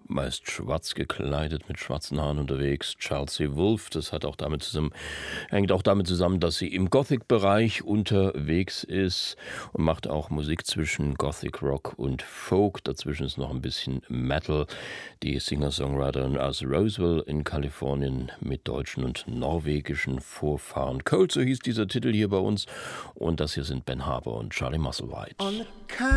meist schwarz gekleidet, mit schwarzen Haaren unterwegs. Chelsea Wolfe, das hängt auch damit zusammen, dass sie im Gothic-Bereich unterwegs ist und macht auch Musik zwischen Gothic Rock und Folk. Dazwischen ist noch ein bisschen Metal. Die Singer-Songwriterin aus Roswell in Kalifornien mit deutschen und norwegischen Vorfahren. Cold, so hieß dieser Titel hier bei uns. Und das hier sind Ben Harbour und Charlie Musselwhite.